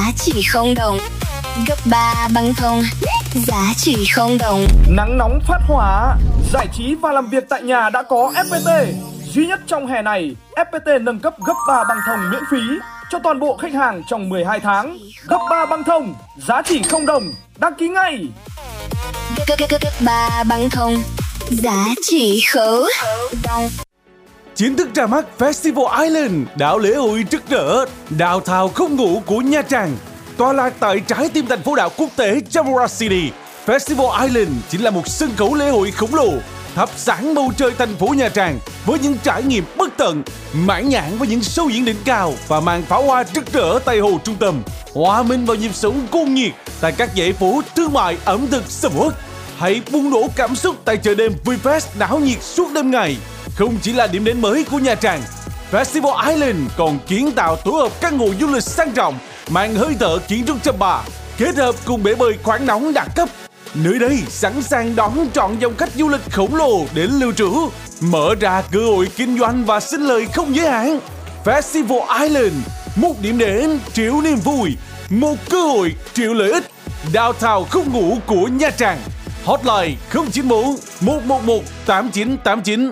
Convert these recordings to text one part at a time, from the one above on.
chỉ không đồng. Gấp 3 băng thông, giá chỉ không đồng. Nắng nóng phát hỏa, giải trí và làm việc tại nhà đã có FPT. Duy nhất trong hè này, FPT nâng cấp gấp 3 băng thông miễn phí cho toàn bộ khách hàng trong 12 tháng. Gấp 3 băng thông, giá chỉ không đồng. Đăng ký ngay. Gấp 3 băng thông, giá chỉ không đồng. Chính thức ra mắt Festival Island, đảo lễ hội rực rỡ, downtown không ngủ của Nha Trang. Tọa lạc tại trái tim thành phố đảo quốc tế Chamora City, Festival Island chính là một sân khấu lễ hội khổng lồ, thắp sáng bầu trời thành phố Nha Trang với những trải nghiệm bất tận, mãn nhãn với những show diễn đỉnh cao và màn pháo hoa rực rỡ tại hồ trung tâm, hòa mình vào nhịp sống cuồng nhiệt tại các dãy phố thương mại ẩm thực sầm uất. Hãy bùng nổ cảm xúc tại chợ đêm VFest náo nhiệt suốt đêm ngày. Không chỉ là điểm đến mới của Nha Trang, Festival Island còn kiến tạo tổ hợp căn hộ du lịch sang trọng, mang hơi thở kiến trúc chăm ba, kết hợp cùng bể bơi khoáng nóng đẳng cấp. Nơi đây sẵn sàng đón trọn dòng khách du lịch khổng lồ đến lưu trú, mở ra cơ hội kinh doanh và sinh lời không giới hạn. Festival Island, một điểm đến triệu niềm vui, một cơ hội triệu lợi ích. Downtown không ngủ của Nha Trang. Hotline 094 111 8989.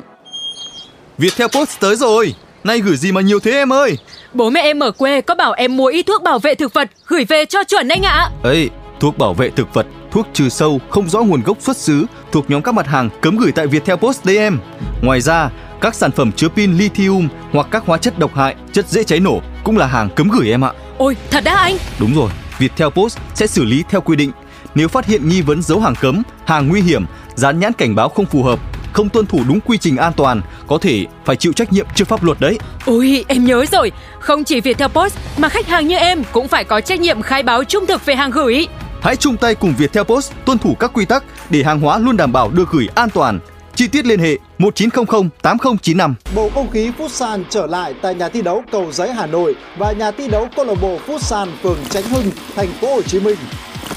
Viettel Post tới rồi. Nay gửi gì mà nhiều thế em ơi? Bố mẹ em ở quê có bảo em mua ít thuốc bảo vệ thực vật gửi về cho chuẩn anh ạ. Ấy, thuốc bảo vệ thực vật, thuốc trừ sâu không rõ nguồn gốc xuất xứ thuộc nhóm các mặt hàng cấm gửi tại Viettel Post đấy em. Ngoài ra, các sản phẩm chứa pin lithium hoặc các hóa chất độc hại, chất dễ cháy nổ cũng là hàng cấm gửi em ạ. Ôi, thật đã anh? Đúng rồi, Viettel Post sẽ xử lý theo quy định. Nếu phát hiện nghi vấn dấu hàng cấm, hàng nguy hiểm, dán nhãn cảnh báo không phù hợp, không tuân thủ đúng quy trình an toàn, có thể phải chịu trách nhiệm trước pháp luật đấy. Ôi, em nhớ rồi. Không chỉ Viettel Post mà khách hàng như em cũng phải có trách nhiệm khai báo trung thực về hàng gửi. Hãy chung tay cùng Viettel Post tuân thủ các quy tắc để hàng hóa luôn đảm bảo được gửi an toàn. Chi tiết liên hệ 1900 8095. Bầu không khí Futsal trở lại tại nhà thi đấu Cầu Giấy Hà Nội và nhà thi đấu câu lạc bộ Futsal phường Chánh Hưng, thành phố Hồ Chí Minh.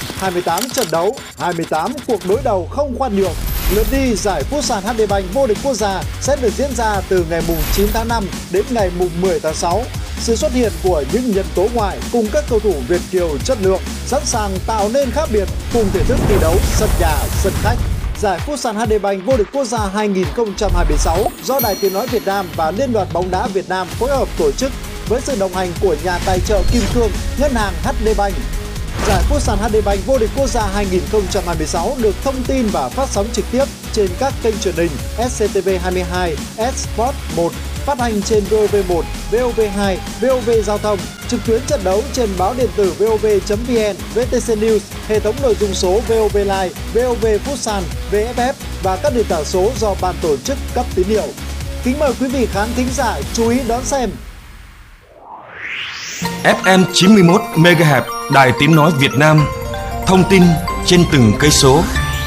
28 trận đấu, 28 cuộc đối đầu không khoan nhượng. Lượt đi giải Futsal HD Bank vô địch quốc gia sẽ được diễn ra từ ngày 9 tháng 5 đến ngày 10 tháng 6. Sự xuất hiện của những nhân tố ngoại cùng các cầu thủ Việt kiều chất lượng sẵn sàng tạo nên khác biệt cùng thể thức thi đấu sân nhà, sân khách. Giải Futsal HD Bank vô địch quốc gia 2026 do Đài Tiếng nói Việt Nam và Liên đoàn bóng đá Việt Nam phối hợp tổ chức với sự đồng hành của nhà tài trợ Kim Cương, Ngân hàng HD Bank. Giải Futsal HD Bank vô địch quốc gia 2026 được thông tin và phát sóng trực tiếp trên các kênh truyền hình SCTV22, Sport 1, phát hành trên VOV1, VOV2, VOV Giao thông, trực tuyến trận đấu trên báo điện tử vov.vn, VTC News, hệ thống nội dung số VOV Live, VOV Futsal, VFF và các nền tảng số do ban tổ chức cấp tín hiệu. Kính mời quý vị khán thính giả chú ý đón xem. FM 91 MHz Đài Tiếng nói Việt Nam. Thông tin trên từng cây số.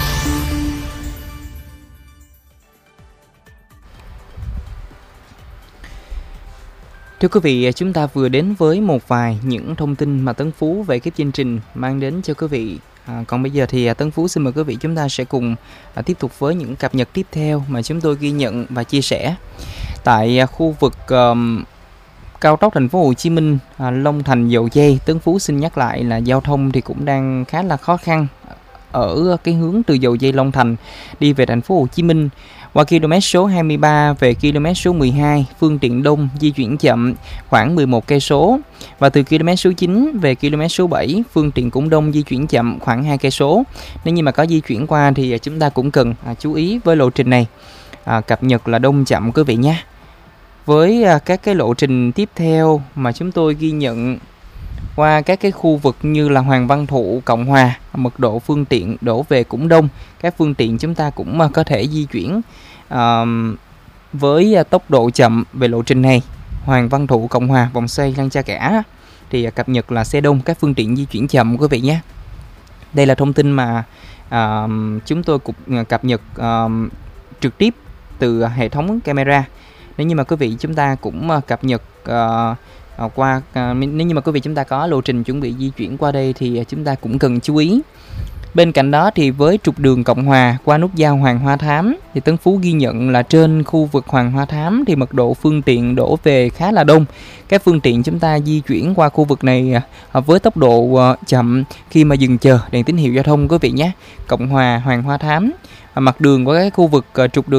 Thưa quý vị, chúng ta vừa đến với một vài những thông tin mà Tấn Phú về cái chương trình mang đến cho quý vị. Còn bây giờ thì Tấn Phú xin mời quý vị chúng ta sẽ cùng tiếp tục với những cập nhật tiếp theo mà chúng tôi ghi nhận và chia sẻ. Tại khu vực cao tốc thành phố Hồ Chí Minh, Long Thành, Dầu Giây, Tấn Phú xin nhắc lại là giao thông thì cũng đang khá là khó khăn ở cái hướng từ Dầu Giây Long Thành đi về thành phố Hồ Chí Minh. Qua km số 23 về km số 12, phương tiện đông di chuyển chậm khoảng 11 cây số và từ km số 9 về km số 7, phương tiện cũng đông di chuyển chậm khoảng 2 cây số. Nếu như mà có di chuyển qua thì chúng ta cũng cần chú ý với lộ trình này. Cập nhật là đông chậm quý vị nhé. Với các cái lộ trình tiếp theo mà chúng tôi ghi nhận qua các cái khu vực như là Hoàng Văn Thụ, Cộng Hòa, mật độ phương tiện đổ về cũng đông. Các phương tiện chúng ta cũng có thể di chuyển với tốc độ chậm về lộ trình này. Hoàng Văn Thụ, Cộng Hòa, vòng xoay Lăng Cha Cả thì cập nhật là xe đông, các phương tiện di chuyển chậm quý vị nhé. Đây là thông tin mà chúng tôi cũng cập nhật trực tiếp từ hệ thống camera. Nếu như mà quý vị chúng ta cũng cập nhật nếu như mà quý vị chúng ta có lộ trình chuẩn bị di chuyển qua đây thì chúng ta cũng cần chú ý. Bên cạnh đó thì với trục đường Cộng Hòa qua nút giao Hoàng Hoa Thám thì Tân Phú ghi nhận là trên khu vực Hoàng Hoa Thám thì mật độ phương tiện đổ về khá là đông. Các phương tiện chúng ta di chuyển qua khu vực này với tốc độ chậm khi mà dừng chờ đèn tín hiệu giao thông quý vị nhé. Cộng Hòa, Hoàng Hoa Thám, mặt đường của cái khu vực trục đường